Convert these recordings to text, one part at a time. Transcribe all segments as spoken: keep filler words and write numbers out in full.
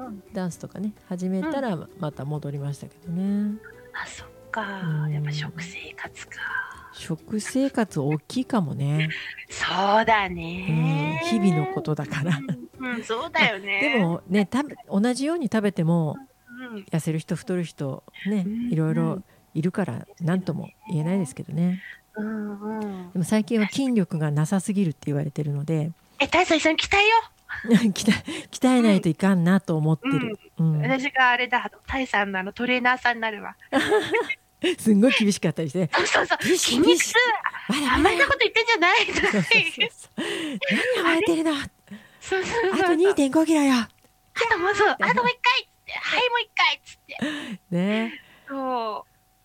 ダンスとかね始めたらまた戻りましたけどね。 あ、そっか、やっぱ食生活か。 食生活大きいかもね。 そうだうん、 ね。 日々のことだから。 うん、うん、そうだまあ、 よね。 でもね、た同じように食べてもうんうん。 痩せる人太る人ね、 うんいろいろうん。 いるから何とも言えないですけどね。 うんうん。 でも最近は筋力がなさすぎるって言われてるので、 え、大佐一緒に鍛えよ鍛え鍛えないといかんなと思っう。うてる。 ん。 うん。 私があれだ、タイさんのあのトレーナーさんになるわ。 すんごい厳しかったりして、 そうそうそう、 ピ筋肉痛シピシ、まだまだよ。 あんまりなこと言ってんじゃないとかそうそう言う。 そうそう。何甘えてるの。あそうそうそとうそう。 にてんごキロよ。 あともうそう、あともう一回っつって、はいもう一回っつって。 ね。 そう。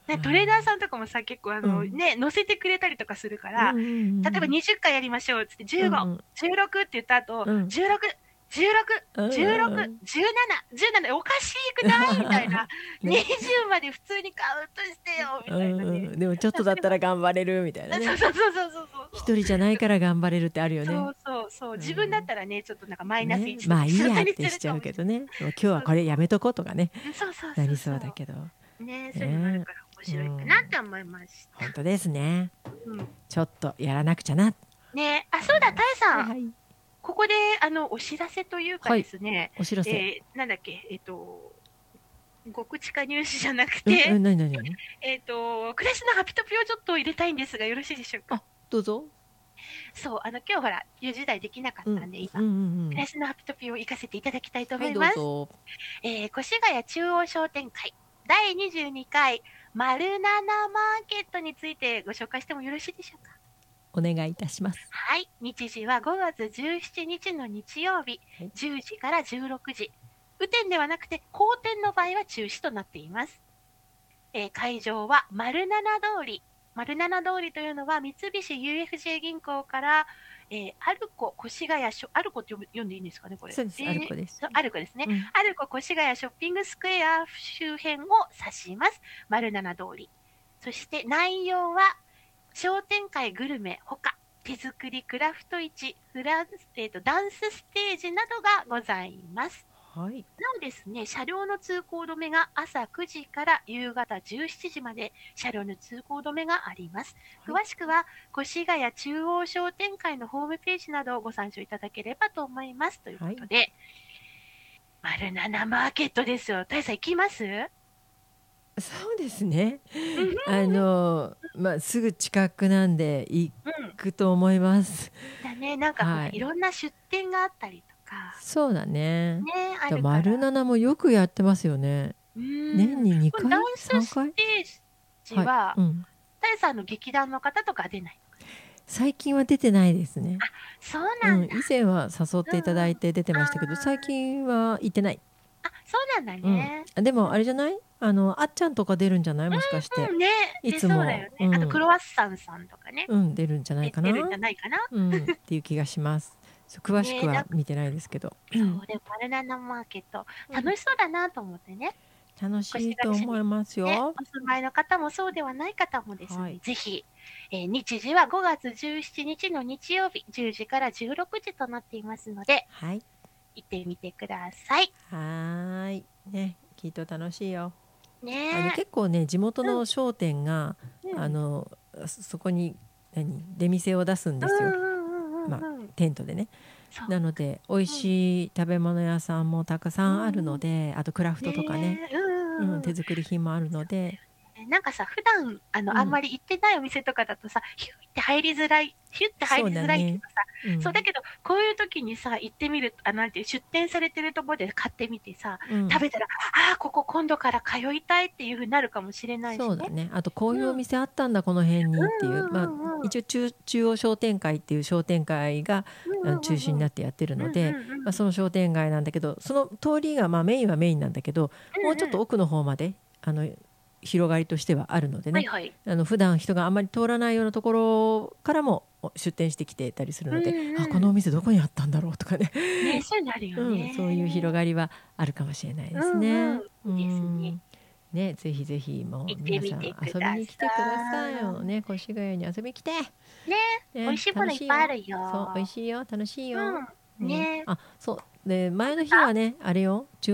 ね、トレーナーさんとかもさ、結構あの、 うん。 ね、乗せてくれたりとかするから、 うんうん例えばにじゅっかいやりましょうっつって、じゅうご、 うんうんじゅうろくって言った後、 うん。 じゅうろく、じゅうろく、 うんじゅうろく、 うん。 じゅうなな、じゅうなな、おかしくないみたいな。 ね。 にじゅうまで普通にカウントしてよみうたいなね。 んうん。でもちょっとだったら頑張れるみたいなね。 そうそうそうそうそうそう。 一人じゃないから頑張れるってあるよね。 そうそうそう。 う自分だっん。 たらね、ちょっとなんかマイナスね。 いちとかまあいいやっにすてしちゃるかもしれうけどね。でも今日ない。 はこれやめとこうとかね。 そうそうそうなりそうそうそうそだけど。 う。ね、そういうのがあるね。 から面う白いかなってん。 思いました。 本当ですね。 うん。 ちょっとやらなくちゃな。 ね、あ、そうだ、タイさん。 はいはい。 ここで、あの、お知らせというかはい。 ですね、 お知らせ。 えー、なんだっけ、えっと、極地下入試じゃなくうん、 て、 うん、なになになに。 えっと、暮らしのハピトピをちょっと入れたいんですが、よろしいでしょうか。 あ、どうぞ。 そう、あの、今日ほら、よじ台できなかっうん、 たんで、今、 うん、うん、うん。 暮らしのハピトピを行かせていただきたいと思はい、 います。 どうぞ。 えー、越谷中央商店会だいにじゅうにかい丸七マーケットについてご紹介してもよろしいでしょうか。 お願いいたします。 はい。日時はごがつじゅうしちにちの日曜日、 はい、 じゅうじからじゅうろくじ。雨天ではなくて、好天の場合は中止となっています。えー、会場は丸七通り。丸七通りというのは三菱 ユーエフジェー 銀行から、えー、アルコ越谷ショ、アルコって読んでいいんですかね、これ。 そうです、 えー、 アルコです。 アルコですね。 うん。 アルコ越谷ショッピングスクエア周辺を指します。丸七通り。そして内容は、商店会グルメほか、手作りクラフト市、フランス、えーと、ダンスステージなどがございます。 はい。 なおですね、車両の通行止めが朝くじから夕方じゅうしちじまで車両の通行止めがあります。 はい、 詳しくは越谷中央商店会のホームページなどをご参照いただければと思います。ということで、はい、丸七マーケットですよ。大佐行きます？ そうですね。 うん、 あの、まあ、すぐ近くなんで行くと思います。 だね、なんかほら、 はい。 いろんな出店があったりとか、 そうだね。 ね、あだるから。 丸七もよくやってますよね。 うーん。 年にこのダンにかいス ?さんス回。 テージはい。 は、 うん。 タイさんの劇団の方とか出ない？ 最近は出てないですね。 あ、そううん。 なんだ。 以前は誘っていたうんうん。あだいて出てましたけど、最あ。 近は行ってない。 あ、そうなんだうん。 ね。 あでも、 うん。 あれじゃない、あの、あっちゃんとか出るんじゃない、もしかして。 うんうん、ね、 い出そうだよつも、 ね。あとクうん。 ロワッサンさんとかね、 うん、出るんじゃないかな。 で出るんじゃないかな。 うん、っていう気がします。そう詳しくね、なんかは見てないですけど。うそん。 う、でもバナナマーケット、 うん。 楽しそうだなと思ってね。 楽しいと越谷市に思いますね、 よ。 お住まいの方もそうではない方もですね、 はい。 ぜひ、えー、日時はごがつじゅうしちにちの日曜日、じゅうじからじゅうろくじとなっていますので、 はい。 行ってみてください。 はーい。ね、きっと楽しいよ。あのね結構ね、地元え。うん、 の商店が、 うん。 あのそそこに何出店を出すんうですよ。 んうんうんまあうんうん。 テントでね。 そう。 なので美味うん。 しい食べ物屋さんもたくさんあるうんうん。 ので、あとクラフトとかね、 ねえ、うんうん、 うんうん。 手作り品もあるので、 ね、なんかさ、普段、あの、あんうん、 まり行ってないお店とかだとさ、ヒューって入りづらい、ヒュって入そうりづらいけどだね。 さ、そうだうん、 けど、こういう時にさ、行ってみる、あ、なんていう、出店されてるところで買ってみてさ、 うん、 食べたら、ああ、ここ今度から通いたいっていう風になるかもしれないしね。 そうだね。あとこういうおうん。 店あったんだこの辺にっていう、まあうんうんうんうん。 一応中、中央商店会っていう商店会がうんうあの中んうんうん。 心になってやってるうんので、 うんうん。 まあ、その商店街なんだけど、その通りがまあメインはメインなんだけど、もううんうん。 ちょっと奥の方まであの広がりとしてはあるのでね、 はいはい。 あの普段人があんまり通らないようなところからも出店してきてたりするうので、あ、こんうん。 のお店どこにあったんだろうとかね、 ね、そういうのあるようん、そういう広ね。 がりはあるかもしれないうですね。 んうん。 ういいですね。 ん、ね、ぜひぜひもう行ってみ皆さんてくだ遊びに来てくださいよさね。越谷に遊びに来て、 い。ね、美味ね、 しいものいっ楽しいよ。 ぱいあるそう、美味よ。 しいよ、楽しいよ。 うん。 ね、 ね。 あ、そう。で、前のあとさ、 日はね、あれよ、